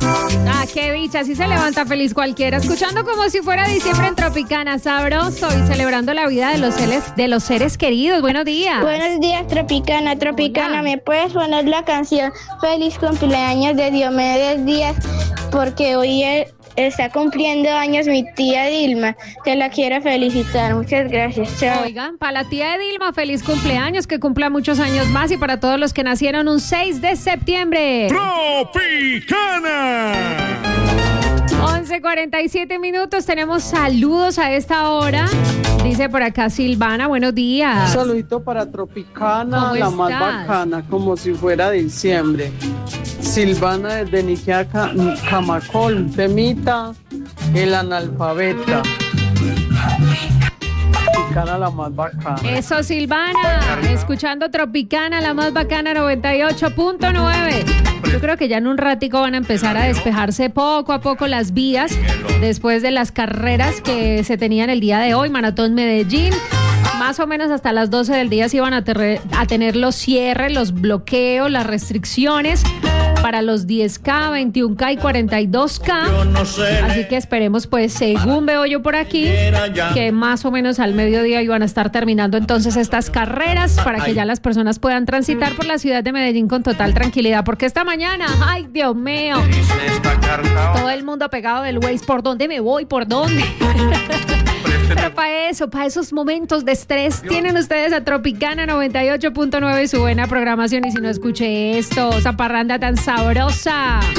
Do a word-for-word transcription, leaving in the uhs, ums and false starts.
Ah, qué dicha, así se levanta feliz cualquiera, escuchando como si fuera diciembre en Tropicana, sabroso y celebrando la vida de los seres, de los seres queridos. Buenos días. Buenos días, Tropicana. Tropicana, Hola. ¿me puedes poner la canción Feliz cumpleaños de Diomedes Díaz? Porque hoy él está cumpliendo años mi tía Dilma. Te la quiero felicitar. Muchas gracias. Chao. Oigan, para la tía de Dilma, feliz cumpleaños, que cumpla muchos años más, y para todos los que nacieron un seis de septiembre. Tropicana. once cuarenta y siete minutos, tenemos saludos a esta hora. Dice por acá Silvana, buenos días. Saludito para Tropicana, ¿Cómo la más estás? bacana, como si fuera diciembre. Silvana desde Niquiaca, Camacol, Temita, el analfabeta. Tropicana, la más bacana. Eso, Silvana, escuchando Tropicana, la más bacana, noventa y ocho punto nueve. Yo creo que ya en un ratico van a empezar a despejarse poco a poco las vías después de las carreras que se tenían el día de hoy, Maratón Medellín. Más o menos hasta las doce del día se iban a, terre- a tener los cierres, los bloqueos, las restricciones para los diez K, veintiún K y cuarenta y dos K. Así que esperemos, pues, según veo yo por aquí, que más o menos al mediodía iban a estar terminando entonces estas carreras para que ya las personas puedan transitar por la ciudad de Medellín con total tranquilidad. Porque esta mañana, ay, Dios mío, todo el mundo pegado del Waze, ¿por dónde me voy? ¿Por dónde? Pero para eso, para esos momentos de estrés, tienen ustedes a Tropicana noventa y ocho punto nueve, su buena programación. Y si no, escuche esto, esa parranda tan sabrosa.